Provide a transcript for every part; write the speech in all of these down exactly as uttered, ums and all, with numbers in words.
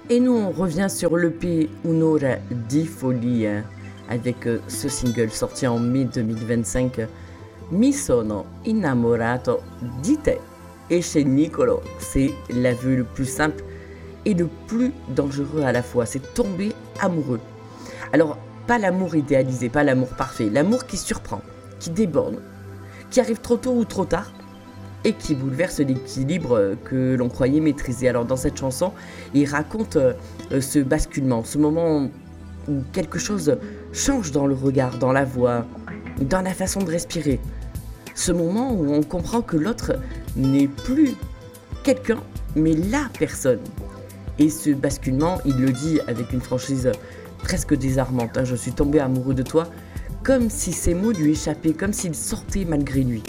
Et nous, on revient sur l'E P Un'ora di follia avec euh, ce single sorti en mai deux mille vingt-cinq, Mi sono innamorato di te. Et chez Nicolo, c'est l'aveu le plus simple et le plus dangereux à la fois, c'est tomber amoureux. Alors, pas l'amour idéalisé, pas l'amour parfait, l'amour qui surprend, qui déborde, qui arrive trop tôt ou trop tard, et qui bouleverse l'équilibre que l'on croyait maîtriser. Alors dans cette chanson, il raconte euh, ce basculement, ce moment où quelque chose change dans le regard, dans la voix, dans la façon de respirer. Ce moment où on comprend que l'autre n'est plus quelqu'un, mais la personne. Et ce basculement, il le dit avec une franchise presque désarmante. Hein, je suis tombé amoureux de toi, comme si ces mots lui échappaient, comme s'ils sortaient malgré lui.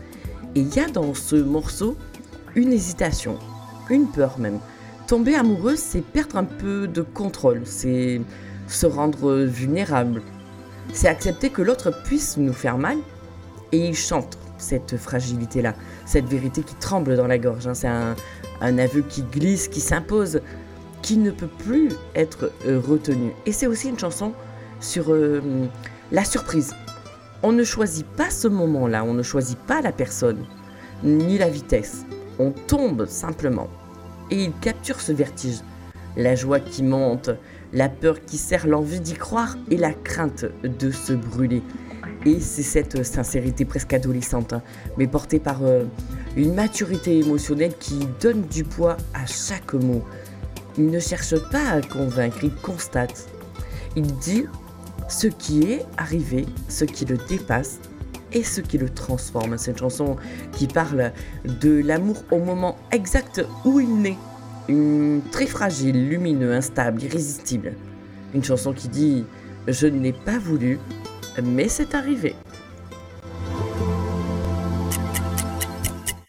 Et il y a dans ce morceau une hésitation, une peur même. Tomber amoureux, c'est perdre un peu de contrôle, c'est se rendre vulnérable. C'est accepter que l'autre puisse nous faire mal. Et il chante cette fragilité-là, cette vérité qui tremble dans la gorge. Hein. C'est un, un aveu qui glisse, qui s'impose, qui ne peut plus être euh, retenu. Et c'est aussi une chanson sur euh, la surprise. On ne choisit pas ce moment-là, on ne choisit pas la personne, ni la vitesse. On tombe simplement. Et il capture ce vertige. La joie qui monte, la peur qui serre l'envie d'y croire et la crainte de se brûler. Et c'est cette sincérité presque adolescente, hein, mais portée par euh, une maturité émotionnelle qui donne du poids à chaque mot. Il ne cherche pas à convaincre, il constate. Il dit ce qui est arrivé, ce qui le dépasse et ce qui le transforme. C'est une chanson qui parle de l'amour au moment exact où il naît. Une très fragile, lumineux, instable, irrésistible. Une chanson qui dit « Je ne l'ai pas voulu, mais c'est arrivé ».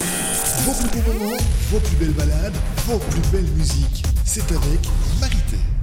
Vos plus beaux moments, vos plus belles balades, vos plus belles musiques, c'est avec Marité.